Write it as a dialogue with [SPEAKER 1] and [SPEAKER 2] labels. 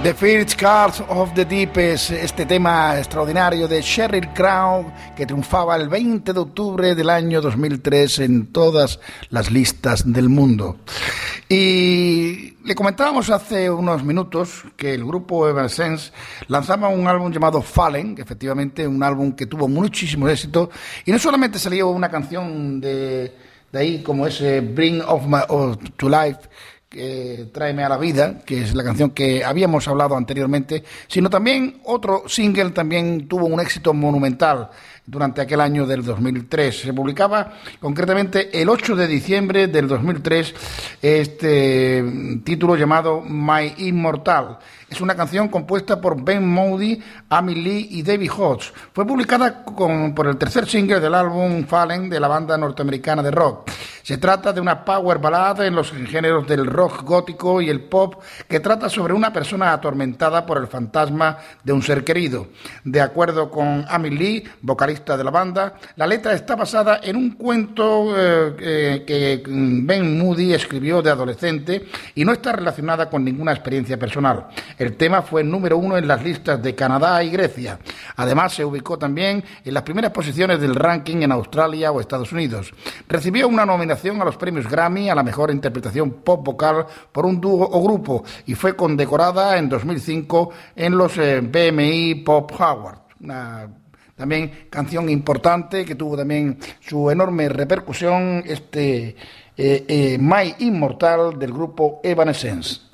[SPEAKER 1] The First Cards of the Deep es este tema extraordinario de Sheryl Crow que triunfaba el 20 de octubre del año 2003 en todas las listas del mundo. Y le comentábamos hace unos minutos que el grupo Evanescence lanzaba un álbum llamado Fallen, que efectivamente un álbum que tuvo muchísimo éxito, y no solamente salió una canción de ahí como ese Bring to Life, Tráeme a la vida, que es la canción que habíamos hablado anteriormente, sino también otro single también tuvo un éxito monumental durante aquel año del 2003. Se publicaba concretamente el 8 de diciembre del 2003 este título llamado My Immortal. Es una canción compuesta por Ben Moody, Amy Lee y David Hodge. Fue publicada por el tercer single del álbum Fallen de la banda norteamericana de rock. Se trata de una power ballad en los géneros del rock gótico y el pop que trata sobre una persona atormentada por el fantasma de un ser querido. De acuerdo con Amy Lee, vocalista de la banda, la letra está basada en un cuento que Ben Moody escribió de adolescente y no está relacionada con ninguna experiencia personal. El tema fue número 1 en las listas de Canadá y Grecia. Además, se ubicó también en las primeras posiciones del ranking en Australia o Estados Unidos. Recibió una nominación a los premios Grammy a la mejor interpretación pop vocal por un dúo o grupo y fue condecorada en 2005 en los BMI Pop Awards. Una también canción importante que tuvo también su enorme repercusión, My Immortal del grupo Evanescence.